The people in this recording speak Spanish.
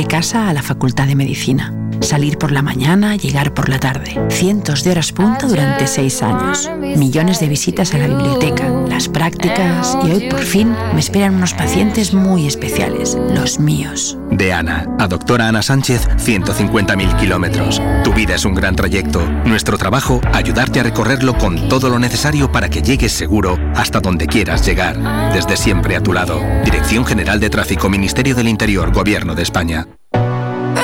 De casa a la Facultad de Medicina. Salir por la mañana, llegar por la tarde. Cientos de horas punta durante 6 años. Millones de visitas a la biblioteca, las prácticas y hoy por fin me esperan unos pacientes muy especiales, los míos. De Ana a Doctora Ana Sánchez, 150.000 kilómetros. Tu vida es un gran trayecto. Nuestro trabajo, ayudarte a recorrerlo con todo lo necesario para que llegues seguro hasta donde quieras llegar. Desde siempre a tu lado. Dirección General de Tráfico, Ministerio del Interior, Gobierno de España.